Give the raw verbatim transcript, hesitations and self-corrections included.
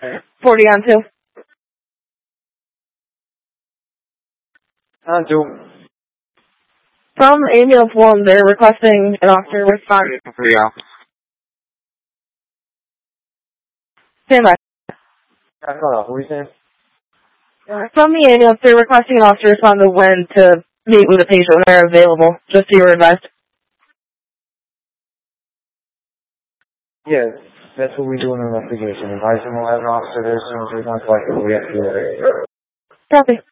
forty on two. On two. From ambulance one, they're requesting an officer respond. Yeah. Stand by. I don't know. What are you saying? From the ambulance, they're requesting an officer respond to when to meet with a patient when they're available, just so you're advised. Yeah, that's what we do in an investigation. Advise them we'll have an officer there as soon as we want to, like, we have to do it. Copy.